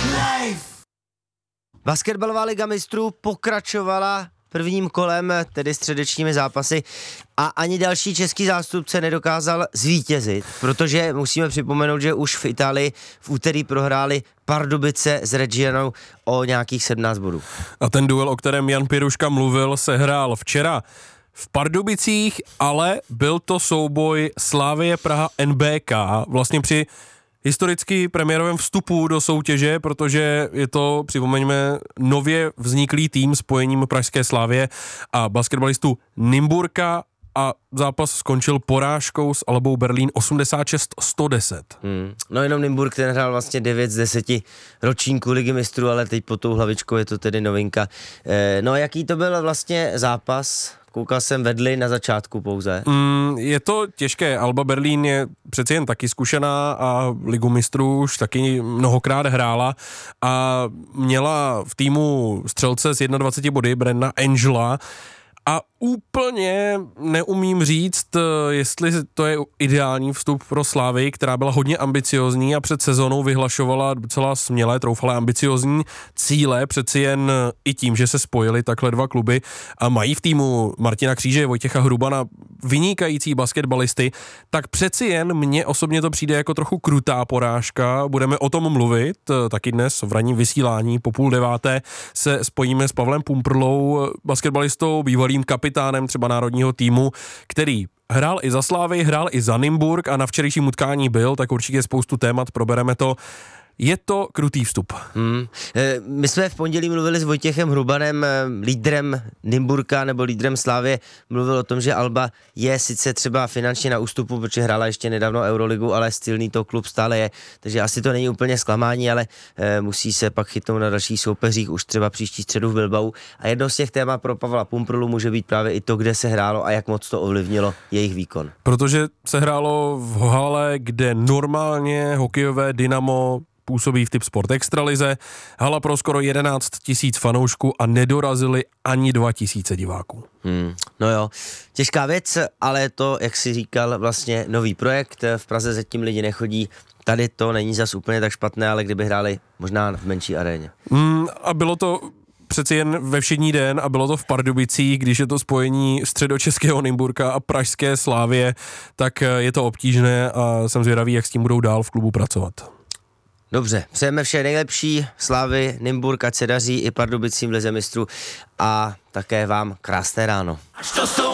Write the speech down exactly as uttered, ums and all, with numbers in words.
Basketbalová liga mistrů pokračovala prvním kolem, tedy středečními zápasy, a ani další český zástupce nedokázal zvítězit, protože musíme připomenout, že už v Itálii v úterý prohráli Pardubice s Reggianou o nějakých sedmnáct bodů. A ten duel, o kterém Jan Piruška mluvil, se hrál včera v Pardubicích, ale byl to souboj Slavie Praha N B K, vlastně při historicky premiérovém vstupu do soutěže, protože je to, připomeňme, nově vzniklý tým spojením pražské Slavie a basketbalistů Nymburka, a zápas skončil porážkou s Albou Berlín osmdesát šest sto deset. Hmm. No jenom Nymburk, ten hrál vlastně devět z deseti ročníků ligy mistrů, ale teď pod tou hlavičkou je to tedy novinka. E, no jaký to byl vlastně zápas? Koukal jsem, vedli na začátku pouze. Mm, je to těžké. Alba Berlín je přeci jen taky zkušená a ligu mistrů už taky mnohokrát hrála a měla v týmu střelce s dvaceti jedna body Brenda Angela. A úplně neumím říct, jestli to je ideální vstup pro Slavii, která byla hodně ambiciozní a před sezónou vyhlašovala docela smělé, troufalé ambiciozní cíle, přeci jen i tím, že se spojily takhle dva kluby a mají v týmu Martina Kříže, Vojtěcha Hrubana, vynikající basketbalisty, tak přeci jen mně osobně to přijde jako trochu krutá porážka. Budeme o tom mluvit taky dnes v ranním vysílání po půl deváté se spojíme s Pavlem Pumprlou, basketbalistou, bývalým kapitánem třeba národního týmu, který hrál i za Slavii, hrál i za Nymburk a na včerejším utkání byl, tak určitě spoustu témat, probereme to. Je to krutý vstup. Hmm. My jsme v pondělí mluvili s Vojtěchem Hrubanem, lídrem Nymburka nebo lídrem Slavie. Mluvil o tom, že Alba je sice třeba finančně na ústupu, protože hrála ještě nedávno Euroligu, ale stylný to klub stále je. Takže asi to není úplně zklamání, ale musí se pak chytnout na dalších soupeřích, už třeba příští středu v Bilbao. A jedno z těch témat pro Pavla Pumprlu může být právě i to, kde se hrálo a jak moc to ovlivnilo jejich výkon. Protože se hrálo v hale, kde normálně hokejové Dynamo působí v typ sport extralize, hala pro skoro jedenáct tisíc fanoušků a nedorazili ani dva tisíce diváků. Hmm, no jo, těžká věc, ale to, jak jsi říkal, vlastně nový projekt, v Praze zatím lidi nechodí, tady to není zas úplně tak špatné, ale kdyby hráli možná v menší aréně. Hmm, a bylo to přeci jen ve všední den a bylo to v Pardubicích, když je to spojení středočeského Nymburka a pražské Slavie, tak je to obtížné a jsem zvědavý, jak s tím budou dál v klubu pracovat. Dobře, přejeme vše nejlepší, Slavii, Nymburk, ať se daří i Pardubicím v lize mistrů a také vám krásné ráno.